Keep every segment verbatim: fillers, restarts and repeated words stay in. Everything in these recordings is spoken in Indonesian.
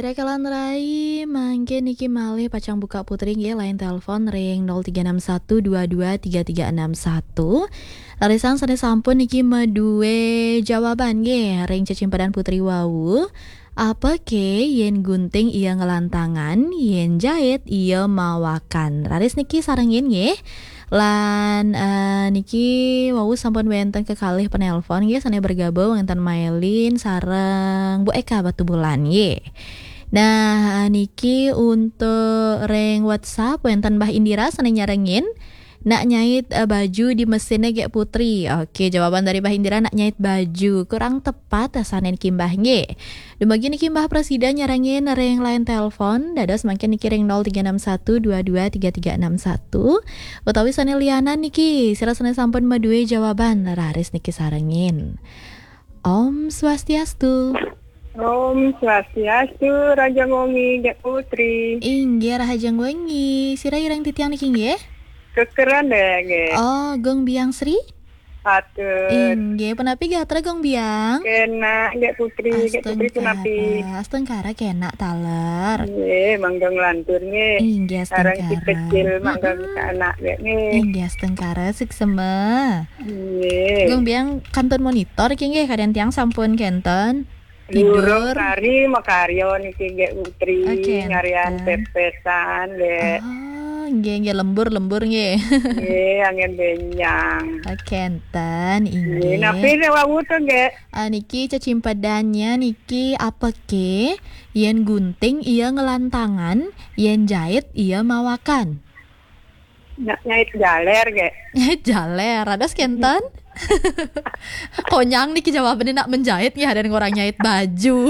rekalan rai mangke niki malih pacang buka putri nggih lain telepon ring nol tiga enam satu dua dua tiga tiga enam satu. Larisan sane sampun niki medue jawaban nggih ring cecimpadan putri wau. Apa ke yen gunting iya ngelantangan, yen jahit iya mawakan. Laris niki sarengin nggih. Lan uh, niki wau sampun wenten kekalih penelpon nggih sane bergabung wonten Mailin sareng Bu Eka Batu Bulan nggih. Nah, niki untuk ring WhatsApp wonten Mbah Indira sane nyarengin nak nyait uh, baju di mesinnya gek Putri. Oke, jawaban dari Mbah Indira nak nyait baju. Kurang tepat asanen niki Mbah nggih. Dumagi niki Mbah Presiden nyarengin ring lain telepon dados mangke niki ring nol tiga enam satu dua dua tiga tiga enam satu. Utawi sane lianan niki sira sane sampun medue jawaban raris niki sarengin. Om Swastiastu. Om Swastiastu, Raja Ngongi gek Putri. Inggih Rahajang wengi. Sira ireng titiang niki nggih? Kekeran deh gek. Oh, gong biang Sri? Patut. Inggih, penapi gatra gong biang? Kena gek Putri, gek Putri penapi. Astengkara kena taler. Nggih, manggang lantur nggih. Inggih Sarang si astengkara. kecil manggang ke anak gek nggih. Inggih astengkara siksema. Nggih. Gong biang kanton monitor iki nggih kadang tiang sampun kenten. Durung Tidur. sari makaryo niki gek Putri, Oke, nyarian enten. pepesan gek. Oh, nggih nggih lembur-lembur nggih. Nggih, angin benyang. Oke, enten Nggih, inggih. napi rewawu tuh gek. Ah, niki cecimpadannya niki apa ke? Yen gunting iya ngelantangan, yen jahit iya mawakan. Nak nyait galer gek. Jaler, ada skentan? Konyang niki jawabannya nak menjahit ya dan orang nyait baju.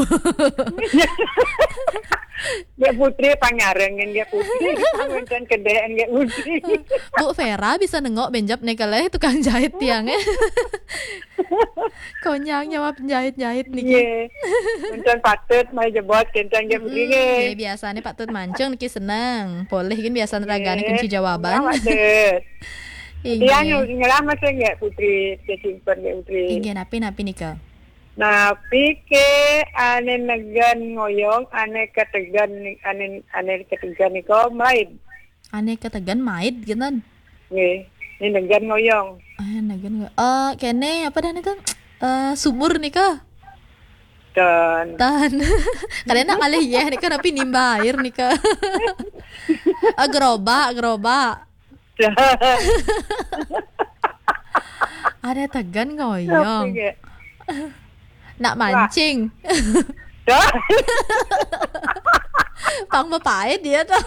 Gek Putri panyarengin gek Putri. Amunten kedeen gek Putri. Bu Vera bisa nengok benjap nih kalih tukang jahit tiangnya. Konyang nyawa penjahit-jahit niki. Nggih. Amunten patut mai jebot kenten gek Putri nggih. Nggih, biasanya Pak Tut mancung niki seneng. Boleh kan biasa neragani kunci jawaban. Patut. Dia Inggih. nyelah masih gek Putri, kesimpen gek Putri. Inggih napi-napi nika. Napi ke ane negan ngoyong, ane ketegan ane ane ketegan niko main. Aneh ketegan mait gitu. Nggih. Ini negan ngoyong. Ah, nagen enggak. Eh, kene apa dah nika? Eh, sumur nika. Dan Tahan. Kalian nak malih ya nika tapi nimba air nika. Ah, gerobak, gerobak. Ada tegan ngoyong. Napi, gek. Nak mancing. Dah. Pang mapait dia tuh.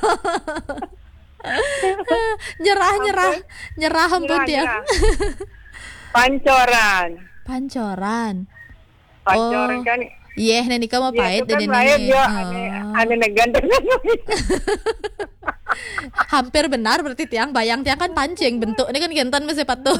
Nyerah, nyerah. Nyerah ampun Nyerah, dia. nyerah. Pancoran. Pancoran. Pancoran Oh. kan. Iya, yeah, nika mau pahit Iya, itu dan kan lain ini. dia Oh. ane ane negan dengan. Hampir benar berarti tiang bayang tiang kan pancing bentuk ini kan gentan masih patuh.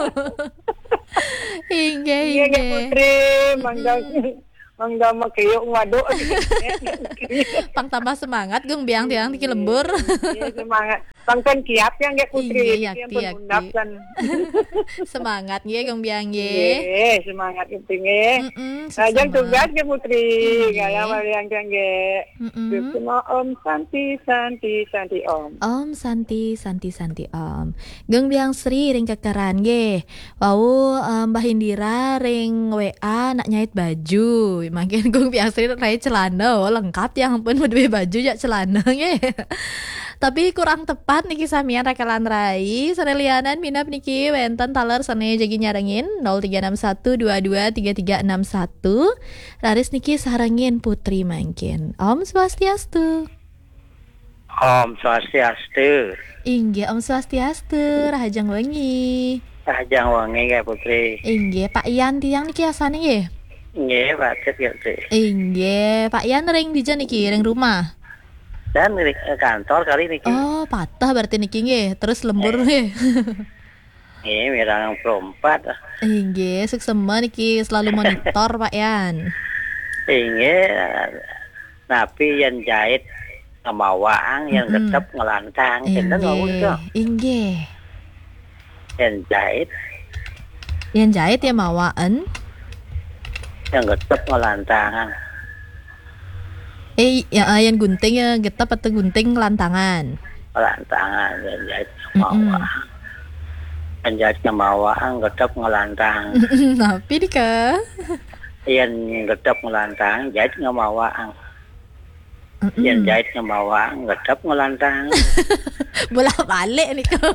Hingga Iya gek hingga. Putri, mangga mangga makeyuk ngaduk. Pang tambah semangat gung biang tiang tiki lembur. Iya semangat. Pangkan kiap yang gek Putri, Iya, yang yakti, penundap yakti. kan. Semangat nggih gung biang nggih. Iya, semangat itu nggih. Mm-mm, Ajang semangat. tugas gek Putri, Iya. gaya maliang kan gek. Mm-mm. Semua Om Santi Santi Santi Om. Om Santi Santi Santi Om. Gung biang Sri ring kekeran nggih. Wau um, Mbah Indira ring W A nak nyait baju. Makin gung biang Sri rai celana oh, lengkap ya ampun medue baju ya celana nggih. Tapi kurang tepat niki samian rekalan rai. Sane lianan minap niki wenten taler sane jagi nyarengin nol tiga enam satu dua dua tiga tiga enam satu. Laris niki sarengin Putri mangkin. Om Swastiastu. Om Swastiastu. Inggih Om Swastiastu, Rahajang wengi. Rahajang wangi gek Putri. Inggih Pak Ian tiang niki asane nggih. Nggih, patut gek Putri. Inggih Pak Ian ring dijan niki ring rumah. Dan di kantor kali niki. Oh, patah berarti niki nggih, terus lembur nggih. Nggih, mirang perempat. Inggih, suksema niki selalu monitor Pak Ian. Nggih, napi yang jahit ngamawang, yang Mm-mm. tetep ngelantang. Kenten ngomong itu. Inggih. Yang jahit, Yang jahit ya mawaan. yang tetep ngelantang. Eh ya yang gunting ya getep atau gunting lantangan. Lantangan yang jahit Mm-mm. ngemawa. Yang jahit ngemawa gedap ngelantang. Tapi dika. Yang gedap ngelantang jahit ngemawa. Yang jahit ngemawa gedap ngelantang. Bolak balik nih kau.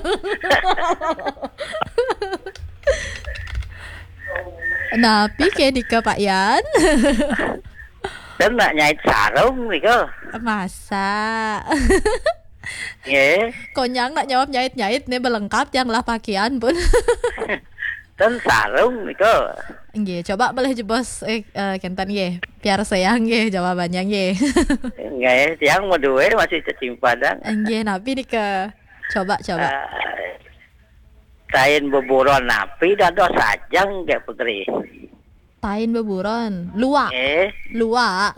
Napi kayak dika Pak Yan. Dan nak nyait sarung nih kau. Masa. Nggih. Konyang nak jawab nyait-nyait nih belengkap yang lah pakaian pun. Dan sarung nih kau. Nggih, coba boleh jebos eh uh, kentan nggih. Biar sayang nggih jawabannya nggih. Nggih, tiang mau duwe masih cecimpadan. Nggih, napi dika. Coba coba. Uh, kain beburon napi dado sajang kayak Putri. Tain beburon, luwak. Eh. Luwak.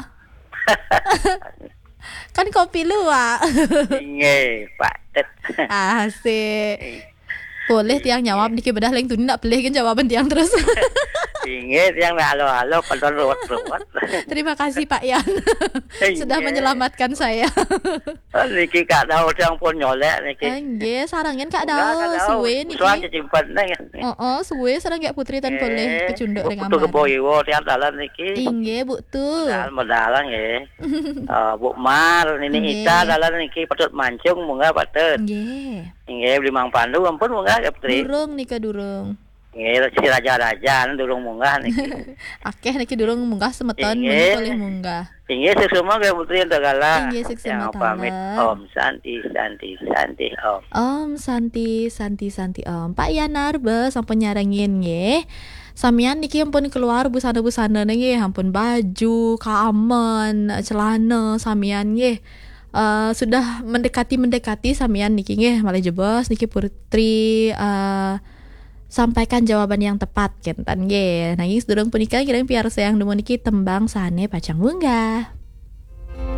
Kan kopi luwak. Nggih, Pak Tet. Asik. Boleh tiang jawab dikit bedah leng tuni nak pilih kan jawaban tiang terus. Ingat yang halo-halo kalau ruwet-ruwet. Terima kasih Pak Yan sudah Iya. menyelamatkan saya. Niki Kak Daud yang pun nyolek niki. Nggih, sarangan Kak Enggak, Daud Kak suwe niki. Soalnya simpan nang. Heeh, suwe sareng gak putri tan boleh kecunduk ring Tuh amar. keboyo tiang dalan niki. Inggih, Bu tuh. Dalan modalan nggih. Eh Bu Mar ini Nggih. Ita dalan niki patut mancung munggah patut. Nggih. Nggih beli Mang Pandu ampun munggah ya Putri. Durung nika durung. Nggih si raja-raja durung munggah niki. Akeh niki durung munggah semeton mun Inggih. boleh munggah. Inggih semua kayak Putri yang tegala. Inggih, seksama Yang pamit talan. Om Santi Santi Santi Om. Om Santi Santi Santi Om Pak Yanar be sampun nyarengin nggih. Samian niki ampun keluar busana-busana nggih, ampun baju, kamen, celana samian nggih. Uh, sudah mendekati-mendekati samian niki nggih, malih jebos niki Putri uh, sampaikan jawaban yang tepat kentan nggih. Nanging sedurung punika kirang piar sayang demu niki tembang sane pacang munggah.